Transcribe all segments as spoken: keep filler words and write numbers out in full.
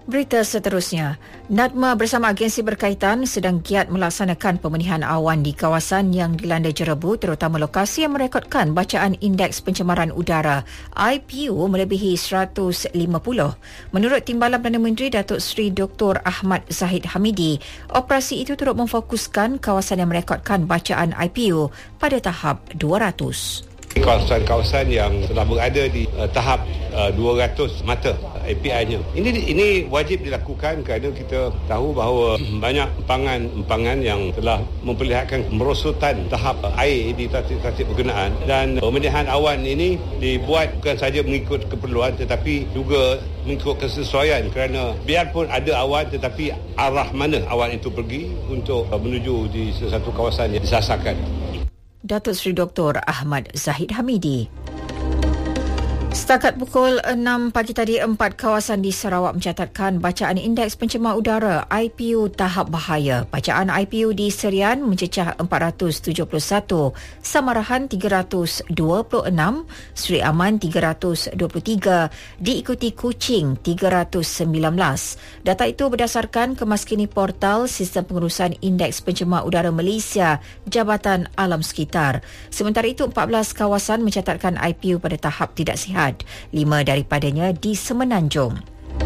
Berita seterusnya, NADMA bersama agensi berkaitan sedang giat melaksanakan pemenihan awan di kawasan yang dilanda jerebu, terutama lokasi yang merekodkan bacaan indeks pencemaran udara I P U melebihi seratus lima puluh. Menurut Timbalan Perdana Menteri Datuk Seri Doktor Ahmad Zahid Hamidi, operasi itu turut memfokuskan kawasan yang merekodkan bacaan I P U pada tahap dua ratus. Kawasan-kawasan yang telah berada di uh, tahap uh, dua ratus mata A P I-nya. Ini ini wajib dilakukan kerana kita tahu bahawa banyak empangan-empangan yang telah memperlihatkan merosotan tahap air di tasik-tasik berkenaan, dan pemenihan awan ini dibuat bukan saja mengikut keperluan tetapi juga mengikut kesesuaian, kerana biarpun ada awan tetapi arah mana awan itu pergi untuk uh, menuju di sesuatu kawasan yang disasarkan. Datuk Seri Doktor Ahmad Zahid Hamidi. Setakat pukul enam pagi tadi, empat kawasan di Sarawak mencatatkan bacaan indeks pencemar udara I P U tahap bahaya. Bacaan I P U di Serian mencecah empat ratus tujuh puluh satu, Samarahan tiga ratus dua puluh enam, Seri Aman tiga ratus dua puluh tiga, diikuti Kuching tiga ratus sembilan belas. Data itu berdasarkan kemaskini portal Sistem Pengurusan Indeks Pencemar Udara Malaysia, Jabatan Alam Sekitar. Sementara itu, empat belas kawasan mencatatkan I P U pada tahap tidak sihat. Lima daripadanya di Semenanjung.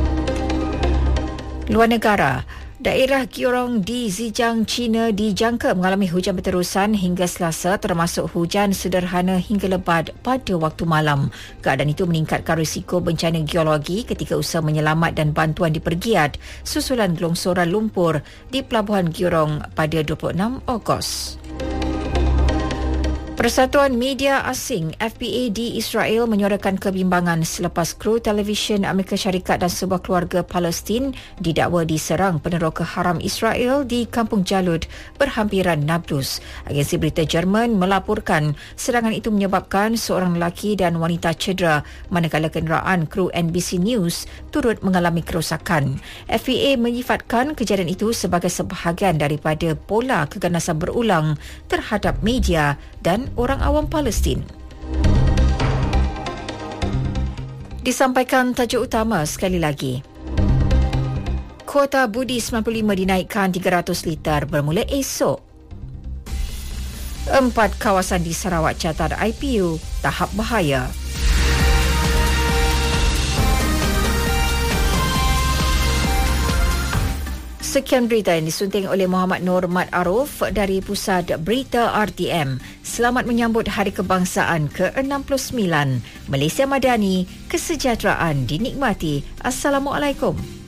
Luar negara, daerah Giorong di Zhejiang, China dijangka mengalami hujan berterusan hingga Selasa, termasuk hujan sederhana hingga lebat pada waktu malam. Keadaan itu meningkatkan risiko bencana geologi ketika usaha menyelamat dan bantuan dipergiat susulan gelongsoran lumpur di Pelabuhan Giorong pada dua puluh enam Ogos. Persatuan Media Asing F P A di Israel menyuarakan kebimbangan selepas kru televisyen Amerika Syarikat dan sebuah keluarga Palestin didakwa diserang peneroka haram Israel di Kampung Jalud berhampiran Nablus. Agensi berita Jerman melaporkan serangan itu menyebabkan seorang lelaki dan wanita cedera, manakala kenderaan kru N B C News turut mengalami kerosakan. F P A menyifatkan kejadian itu sebagai sebahagian daripada pola keganasan berulang terhadap media dan orang awam Palestin. Disampaikan tajuk utama sekali lagi. Kuota budi sembilan puluh lima dinaikkan tiga ratus liter bermula esok. Empat kawasan di Sarawak catat I P U tahap bahaya. Sekian berita yang disunting oleh Muhammad Nur Mat Aruf dari Pusat Berita R T M. Selamat menyambut Hari Kebangsaan ke enam puluh sembilan. Malaysia Madani, kesejahteraan dinikmati. Assalamualaikum.